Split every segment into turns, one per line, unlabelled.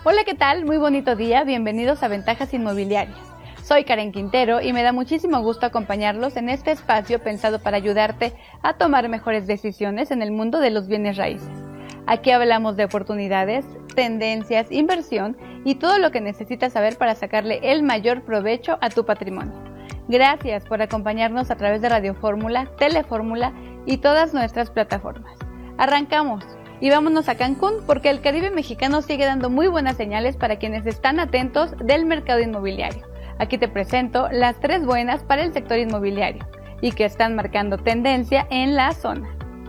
Hola, ¿qué tal? Muy bonito día, bienvenidos a Ventajas Inmobiliarias. Soy Karen Quintero y me da muchísimo gusto acompañarlos en este espacio pensado para ayudarte a tomar mejores decisiones en el mundo de los bienes raíces. Aquí hablamos de oportunidades, tendencias, inversión y todo lo que necesitas saber para sacarle el mayor provecho a tu patrimonio. Gracias por acompañarnos a través de Radio Fórmula, Telefórmula y todas nuestras plataformas. Arrancamos y vámonos a Cancún porque el Caribe mexicano sigue dando muy buenas señales para quienes están atentos del mercado inmobiliario. Aquí te presento las 3 buenas para el sector inmobiliario y que están marcando tendencia en la zona.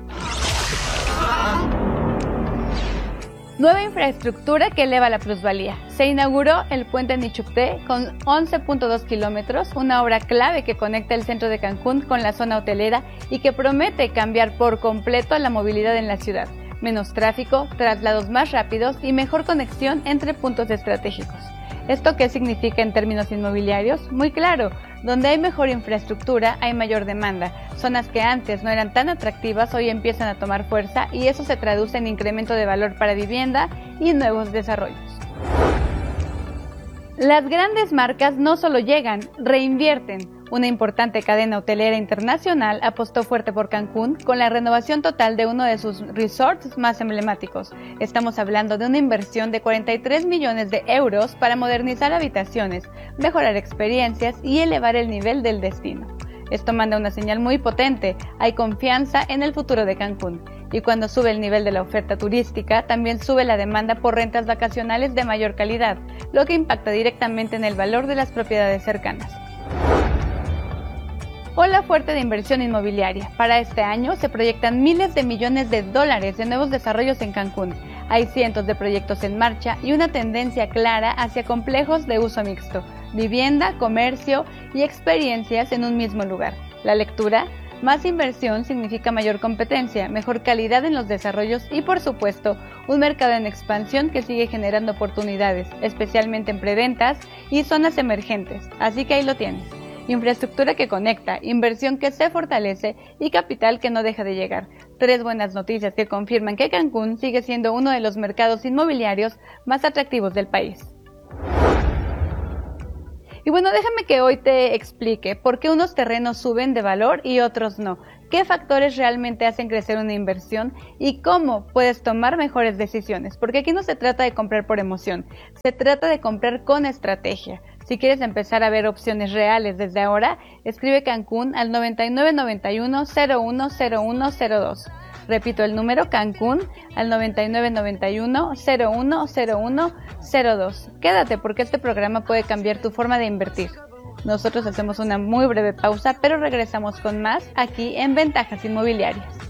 Nueva infraestructura que eleva la plusvalía. Se inauguró el puente Nichucté con 11.2 kilómetros, una obra clave que conecta el centro de Cancún con la zona hotelera y que promete cambiar por completo la movilidad en la ciudad. Menos tráfico, traslados más rápidos y mejor conexión entre puntos estratégicos. ¿Esto qué significa en términos inmobiliarios? Muy claro, donde hay mejor infraestructura hay mayor demanda. Zonas que antes no eran tan atractivas hoy empiezan a tomar fuerza y eso se traduce en incremento de valor para vivienda y nuevos desarrollos. Las grandes marcas no solo llegan, reinvierten. Una importante cadena hotelera internacional apostó fuerte por Cancún con la renovación total de uno de sus resorts más emblemáticos. Estamos hablando de una inversión de 43 millones de euros para modernizar habitaciones, mejorar experiencias y elevar el nivel del destino. Esto manda una señal muy potente, hay confianza en el futuro de Cancún. Y cuando sube el nivel de la oferta turística, también sube la demanda por rentas vacacionales de mayor calidad, lo que impacta directamente en el valor de las propiedades cercanas. Ola fuerte de inversión inmobiliaria. Para este año se proyectan miles de millones de dólares de nuevos desarrollos en Cancún. Hay cientos de proyectos en marcha y una tendencia clara hacia complejos de uso mixto, vivienda, comercio y experiencias en un mismo lugar. La lectura: más inversión significa mayor competencia, mejor calidad en los desarrollos y, por supuesto, un mercado en expansión que sigue generando oportunidades, especialmente en preventas y zonas emergentes. Así que ahí lo tienes. Infraestructura que conecta, inversión que se fortalece y capital que no deja de llegar. 3 buenas noticias que confirman que Cancún sigue siendo uno de los mercados inmobiliarios más atractivos del país. Y bueno, déjame que hoy te explique por qué unos terrenos suben de valor y otros no, qué factores realmente hacen crecer una inversión y cómo puedes tomar mejores decisiones, porque aquí no se trata de comprar por emoción, se trata de comprar con estrategia. Si quieres empezar a ver opciones reales desde ahora, escribe Cancún al 9991-010102. Repito el número, Cancún al 9991-010102. Quédate porque este programa puede cambiar tu forma de invertir. Nosotros hacemos una muy breve pausa, pero regresamos con más aquí en Ventajas Inmobiliarias.